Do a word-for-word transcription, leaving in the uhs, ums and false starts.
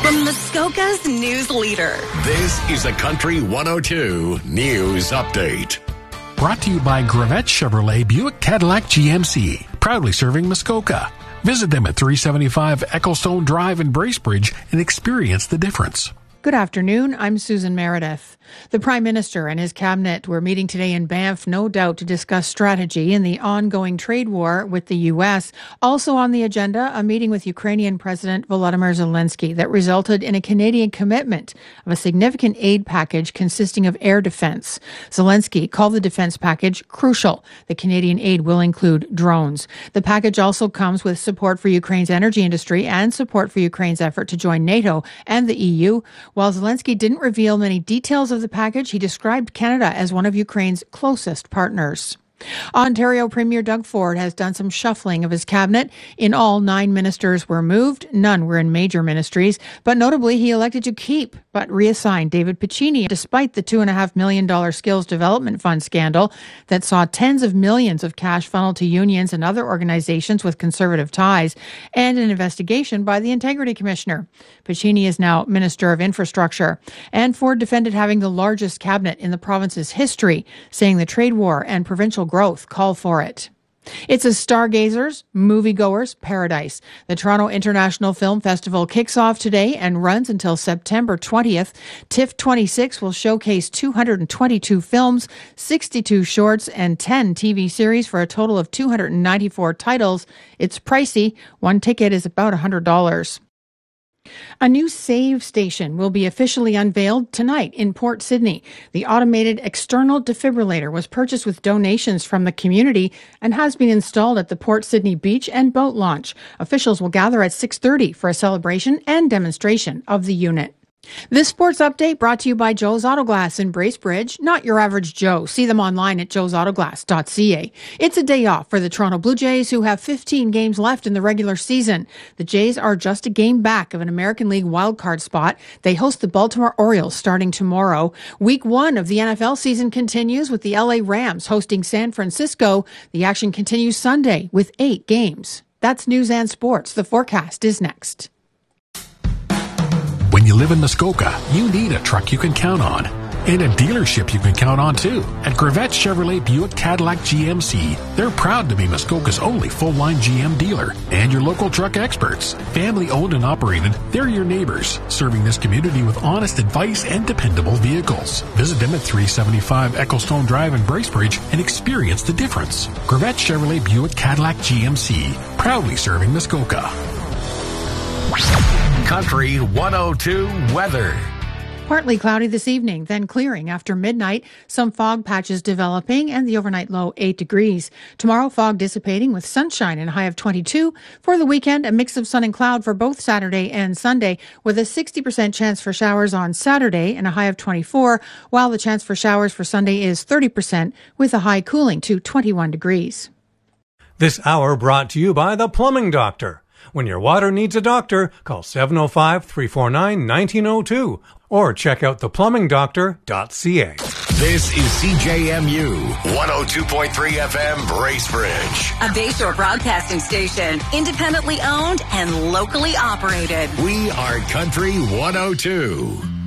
From Muskoka's news leader. This is a Country one oh two News Update. Brought to you by Gravette Chevrolet Buick Cadillac G M C. Proudly serving Muskoka. Visit them at three seventy-five Ecclestone Drive in Bracebridge and experience the difference. Good afternoon. I'm Susan Meredith. The Prime Minister and his cabinet were meeting today in Banff, no doubt to discuss strategy in the ongoing trade war with the U S. Also on the agenda, a meeting with Ukrainian President Volodymyr Zelensky that resulted in a Canadian commitment of a significant aid package consisting of air defense. Zelensky called the defense package crucial. The Canadian aid will include drones. The package also comes with support for Ukraine's energy industry and support for Ukraine's effort to join NATO and the E U. While Zelensky didn't reveal many details of the package, he described Canada as one of Ukraine's closest partners. Ontario Premier Doug Ford has done some shuffling of his cabinet. In all, nine ministers were moved. None were in major ministries. But notably, he elected to keep but reassigned David Piccini, despite the two point five million dollars Skills Development Fund scandal that saw tens of millions of cash funneled to unions and other organizations with conservative ties, and an investigation by the Integrity Commissioner. Piccini is now Minister of Infrastructure. And Ford defended having the largest cabinet in the province's history, saying the trade war and provincial growth call for it. It's a stargazers, moviegoers' paradise. The Toronto International Film Festival kicks off today and runs until September twentieth. TIFF twenty-six will showcase two hundred twenty-two films, sixty-two shorts, and ten T V series for a total of two hundred ninety-four titles. It's pricey. One ticket is about one hundred dollars. A new Save station will be officially unveiled tonight in Port Sydney. The automated external defibrillator was purchased with donations from the community and has been installed at the Port Sydney beach and boat launch. Officials will gather at six thirty for a celebration and demonstration of the unit. This sports update brought to you by Joe's Autoglass in Bracebridge. Not your average Joe. See them online at joes autoglass dot c a. It's a day off for the Toronto Blue Jays, who have fifteen games left in the regular season. The Jays are just a game back of an American League wildcard spot. They host the Baltimore Orioles starting tomorrow. Week one of the N F L season continues with the L A Rams hosting San Francisco. The action continues Sunday with eight games. That's news and sports. The forecast is next. When you live in Muskoka, you need a truck you can count on. And a dealership you can count on, too. At Gravette Chevrolet Buick Cadillac G M C, they're proud to be Muskoka's only full-line G M dealer and your local truck experts. Family-owned and operated, they're your neighbors, serving this community with honest advice and dependable vehicles. Visit them at three seventy-five Ecclestone Drive in Bracebridge and experience the difference. Gravette Chevrolet Buick Cadillac G M C, proudly serving Muskoka. Country one oh two weather. Partly cloudy this evening, then clearing after midnight. Some fog patches developing and the overnight low eight degrees. Tomorrow, fog dissipating with sunshine and a high of twenty-two. For the weekend, a mix of sun and cloud for both Saturday and Sunday, with a sixty percent chance for showers on Saturday and a high of twenty-four, while the chance for showers for Sunday is thirty percent, with a high cooling to twenty-one degrees. This hour brought to you by the Plumbing Doctor. When your water needs a doctor, call seven oh five, three four nine, one nine oh two or check out the plumbing doctor dot c a. This is C J M U one oh two point three F M Bracebridge. A Bayshore broadcasting station, independently owned and locally operated. We are Country one oh two.